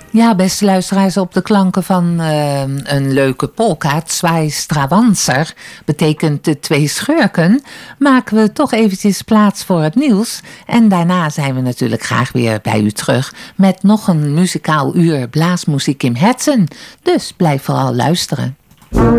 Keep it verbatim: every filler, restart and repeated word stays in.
Ja, beste luisteraars, op de klanken van uh, een leuke polka, Zwei Strawanzer, betekent de twee schurken, maken we toch eventjes plaats voor het nieuws. En daarna zijn we natuurlijk graag weer bij u terug met nog een muzikaal uur blaasmuziek in Hetsen. Dus blijf vooral luisteren.